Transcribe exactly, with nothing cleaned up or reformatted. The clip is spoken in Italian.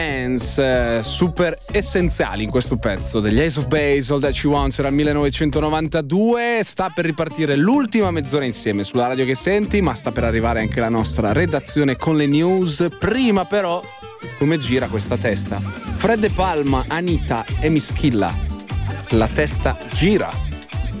Dance, super essenziali in questo pezzo degli Ace of Base. All That You Want era il millenovecentonovantadue. Sta per ripartire l'ultima mezz'ora insieme sulla radio che senti, ma sta per arrivare anche la nostra redazione con le news. Prima però, come gira questa testa? Fred De Palma, Anita e Mischilla. La testa gira.